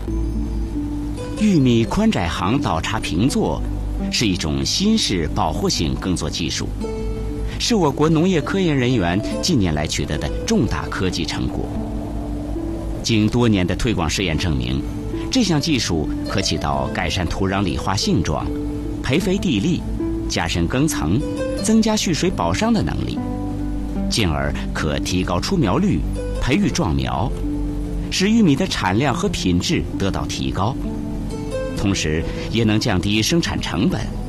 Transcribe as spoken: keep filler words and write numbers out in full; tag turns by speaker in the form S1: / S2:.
S1: 玉米宽窄行倒插平作是一种新式保护性耕作技术，是我国农业科研人员近年来取得的重大科技成果。经多年的推广试验证明，这项技术可起到改善土壤理化性状、培肥地力、加深耕层、增加蓄水保墒的能力，进而可提高出苗率、培育壮苗，使玉米的产量和品质得到提高，同时也能降低生产成本。